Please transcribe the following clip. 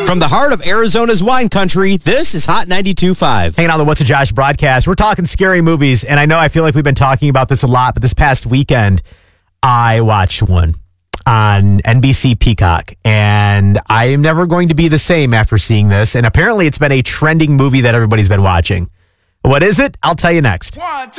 From the heart of Arizona's wine country, this is Hot 92.5. Hanging on the What's a Josh broadcast. We're talking scary movies, and I feel like we've been talking about this a lot, but this past weekend, I watched one on NBC Peacock, and I am never going to be the same after seeing this, and apparently it's been a trending movie that everybody's been watching. What is it? I'll tell you next.